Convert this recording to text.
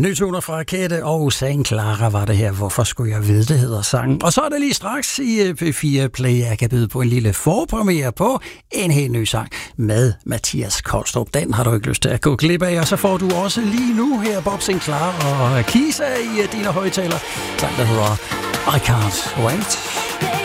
Nytoner fra Rakette og St. Clara var det her. Hvorfor skulle jeg vide, det hedder sangen? Og så er det lige straks i P4 Play. Jeg kan byde på en lille forpremiere på en helt ny sang med Mathias Kolstrup. Den har du ikke lyst til at gå glip af. Og så får du også lige nu her Bob St. Clara og Kisa i dine højtaler. Sang, der hedder I Can't Wait.